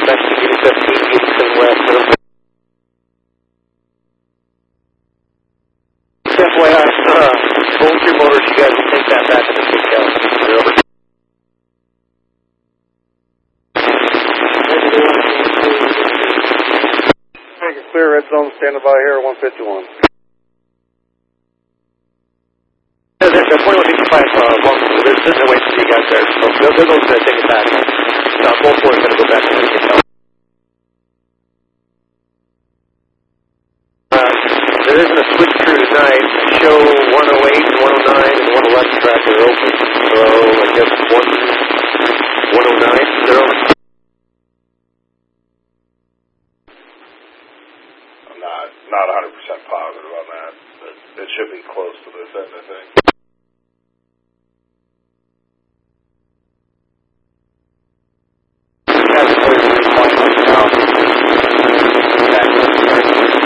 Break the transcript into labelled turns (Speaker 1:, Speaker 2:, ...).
Speaker 1: back to 17, 87 west. FYI, both your motors, you guys will take that back to the big house. Over.
Speaker 2: Take it clear, red zone, standing by here, 151.
Speaker 1: There's a 2155 long, there's no way for you guys there, so they'll go to take it back. Both boys are going to go back to the big house. There isn't a switch crew tonight. Show 108 and 109 and 111 track are open. So I guess 109 they're open.
Speaker 2: I'm not 100% positive on that. It should be close to this end, I think.